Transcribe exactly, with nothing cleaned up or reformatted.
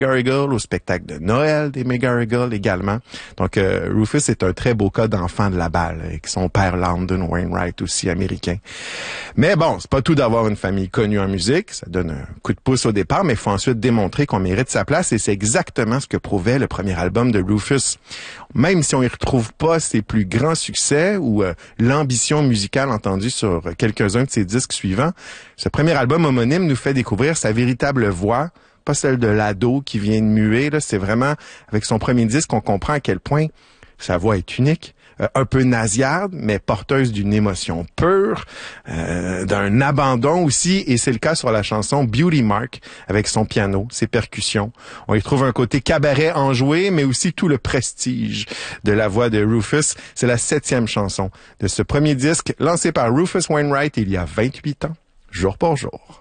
McGarrigle, au spectacle de Noël des McGarrigle également. Donc, euh, Rufus est un très beau cas d'enfant de la balle, avec son père Landon Wainwright aussi américain. Mais bon, c'est pas tout d'avoir une famille connue en musique, ça donne un coup de pouce au départ, mais il faut ensuite démontrer qu'on mérite sa place, et c'est exactement ce que prouvait le premier album de Rufus. Même si on y retrouve pas ses plus grands succès ou euh, l'ambition musicale entendue sur quelques-uns de ses disques suivants, ce premier album homonyme nous fait découvrir sa véritable voix, pas celle de l'ado qui vient de muer. Là, c'est vraiment avec son premier disque qu'on comprend à quel point sa voix est unique, euh, un peu nasillarde, mais porteuse d'une émotion pure, euh, d'un abandon aussi, et c'est le cas sur la chanson Beauty Mark, avec son piano, ses percussions. On y trouve un côté cabaret enjoué, mais aussi tout le prestige de la voix de Rufus. C'est la septième chanson de ce premier disque, lancé par Rufus Wainwright il y a vingt-huit ans, jour pour jour.